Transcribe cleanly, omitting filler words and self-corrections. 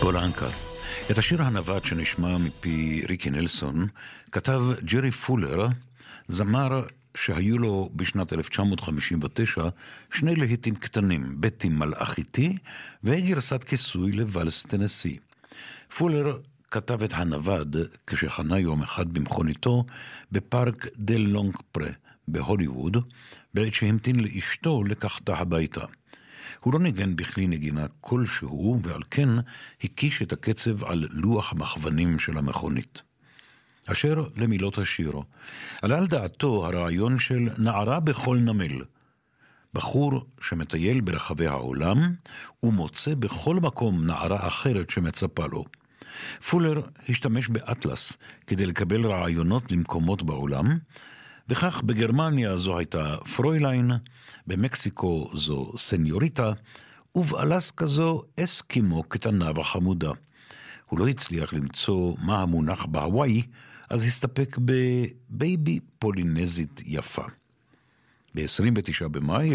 הולנד קאר. את השיר הנווט שנשמע מפי ריקי נלסון כתב ג'רי פולר, זמר שהיו לו בשנת 1959 שני להיטים קטנים, בטי מלאכיתי וגרסת כיסוי לוואלס טנסי. פולר כתב את הנווד כשחנה יום אחד במכוניתו בפארק דל לונג פרה בהוליווד, בעת שהמתין לאשתו לקחתה הביתה. הוא לא ניגן בכלי נגינה כלשהו, ועל כן הקיש את הקצב על לוח המכוונים של המכונית. אשר למילות השיר, עלה על דעתו הרעיון של נערה בכל נמל, בחור שמטייל ברחבי העולם ומוצא בכל מקום נערה אחרת שמצפה לו. פולר השתמש באטלס כדי לקבל רעיונות למקומות בעולם, וכך בגרמניה זו הייתה פרויליין, במקסיקו זו סניוריטה, ובאלסקה זו אסקימו קטנה וחמודה. הוא לא הצליח למצוא מה המונח בהוואי, אז הסתפק בבייבי פולינזית יפה. ב-29 במאי